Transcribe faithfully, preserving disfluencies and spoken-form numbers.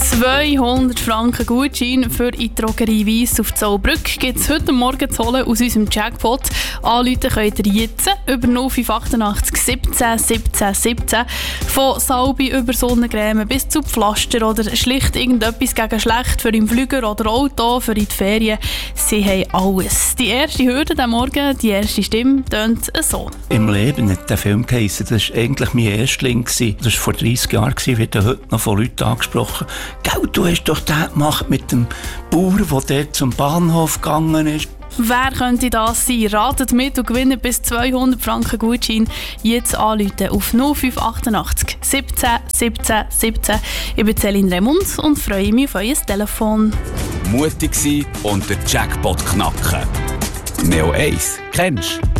zweihundert Franken Gutschein für die Drogerie Weiss auf Zollbrück gibt es heute Morgen zu holen aus unserem Jackpot. Anrufen könnt ihr jetzt über null fünf achtundachtzig siebzehn siebzehn siebzehn. Von Salbe über Sonnencreme bis zu Pflaster oder schlicht irgendetwas gegen schlecht für im Flüger oder Auto, für in die Ferien. Sie haben alles. Die erste Hürde diesen Morgen, die erste Stimme, tönt so. Im Leben hat der Film geheissen. Das war eigentlich mein Erstling. Das war vor dreissig Jahren, wird heute noch von Leuten angesprochen. «Gell, du hast doch den gemacht mit dem Bauer, der dort zum Bahnhof gegangen ist.» Wer könnte das sein? Ratet mit und gewinnt bis zweihundert Franken Gutschein. Jetzt anrufen auf null fünf achtundachtzig siebzehn siebzehn siebzehn. Ich bin Céline Remund und freue mich auf euer Telefon. Mutig sein und den Jackpot knacken. Neo eins, kennst du?